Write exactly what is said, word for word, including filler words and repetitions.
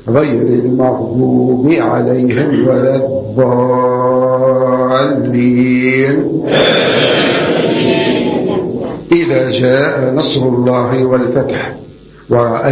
غير المغضوب عليهم ولا الضالين. إذا جاء نصر الله والفتح ورأيت